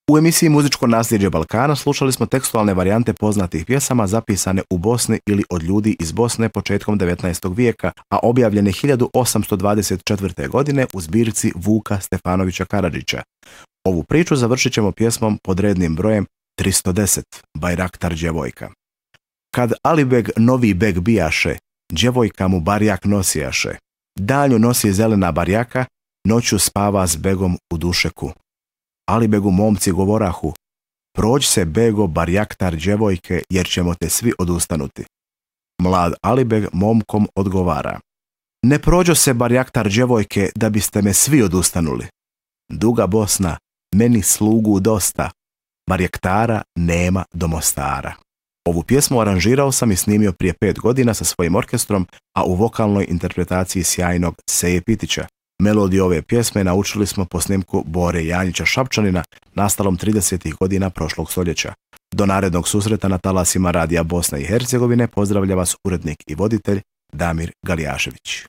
U emisiji Muzičko nasljeđe Balkana slušali smo tekstualne varijante poznatih pjesama zapisane u Bosni ili od ljudi iz Bosne početkom 19. vijeka, a objavljene 1824. godine u zbirci Vuka Stefanovića Karadžića. Ovu priču završit ćemo pjesmom pod rednim brojem 310, Bajraktar djevojka. Kad Alibeg novi beg bijaše, djevojka mu barjak nosijaše. Danju nosi zelena barjaka, noću spava s begom u dušeku. Alibegu momci govorahu, prođi se bego barjaktar djevojke jer ćemo te svi odustanuti. Mlad Alibeg momkom odgovara, ne prođo se barjaktar djevojke da biste me svi odustanuli. Duga Bosna, meni slugu dosta, barjaktara nema do Mostara. Ovu pjesmu aranžirao sam i snimio prije 5 godina sa svojim orkestrom, a u vokalnoj interpretaciji sjajnog Seje Pitića. Melodiju ove pjesme naučili smo po snimku Bore Janjića Šapčanina, nastalom 30. godina prošlog stoljeća. Do narednog susreta na talasima Radija Bosne i Hercegovine pozdravlja vas urednik i voditelj Damir Galijašević.